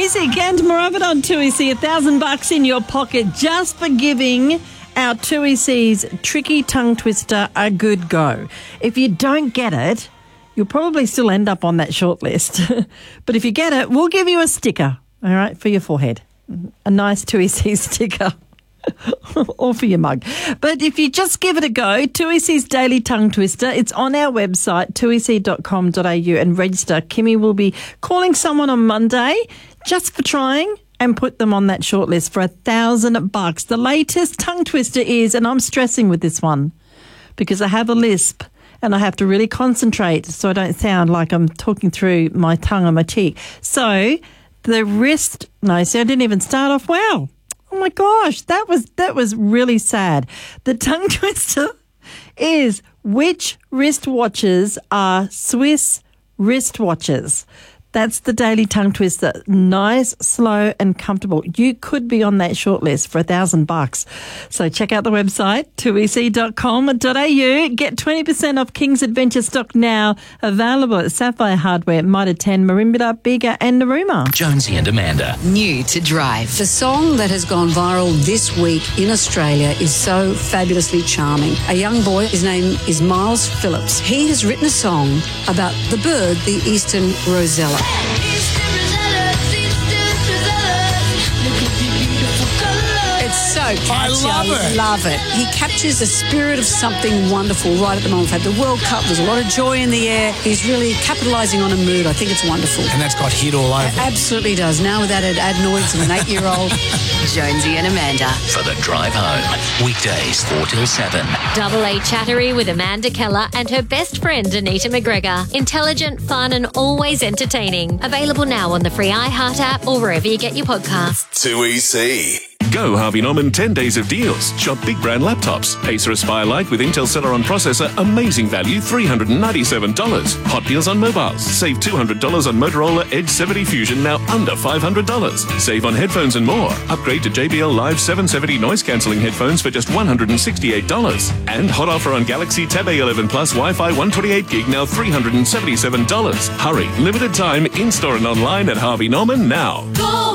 Music and more of it on 2EC. $1,000 in your pocket just for giving our 2EC's Tricky Tongue Twister a good go. If you don't get it, you'll probably still end up on that short list. But if you get it, we'll give you a sticker, all right, for your forehead. A nice 2EC sticker. Or for your mug. But if you just give it a go, 2EC's Daily Tongue Twister, it's on our website, 2ec.com.au, and register. Kimmy will be calling someone on Monday just for trying and put them on that shortlist for $1,000. The latest tongue twister is, and I'm stressing with this one because I have a lisp and I have to really concentrate so I don't sound like I'm talking through my tongue on my cheek. So the wrist, no, see, I didn't even start off well. Oh my gosh, that was really sad. The tongue twister is, which wristwatches are Swiss wristwatches? That's the Daily Tongue Twister. Nice, slow and comfortable. You could be on that shortlist for $1,000. So check out the website, 2ec.com.au. Get 20% off King's Adventure stock now. Available at Sapphire Hardware, Mitre 10, Merimbula, Bega and Narooma. Jonesy and Amanda. New to Drive. The song that has gone viral this week in Australia is so fabulously charming. A young boy, his name is Miles Phillips. He has written a song about the bird, the eastern rosella. It's so catchy. I love it. He captures the spirit of something wonderful right at the moment. We've had the World Cup. There's a lot of joy in the air. He's really capitalising on a mood. I think it's wonderful. And that's got hit all over. It absolutely does. Now with added adenoids and an 8-year-old. Jonesy and Amanda. For the drive home. Weekdays 4 till 7. Double A Chattery with Amanda Keller and her best friend Anita McGregor. Intelligent, fun and always entertaining. Available now on the free iHeart app or wherever you get your podcasts. 2EC. Go Harvey Norman 10 days of deals. Shop big brand laptops. Acer Aspire Lite with Intel Celeron processor. Amazing value, $397. Hot deals on mobiles. Save $200 on Motorola Edge 70 Fusion, now under $500. Save on headphones and more. Upgrade to JBL Live 770 noise cancelling headphones for just $168. And hot offer on Galaxy Tab A11 Plus Wi-Fi 128 gig, now $377. Hurry, limited time, in-store and online at Harvey Norman now. Go